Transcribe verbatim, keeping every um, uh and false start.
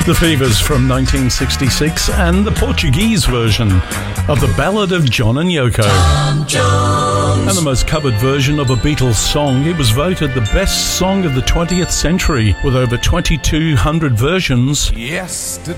The Fevers from nineteen sixty-six and the Portuguese version of the Ballad of John and Yoko. Tom Jones. And the most covered version of a Beatles song. It was voted the best song of the twentieth century with over twenty-two hundred versions. Yesterday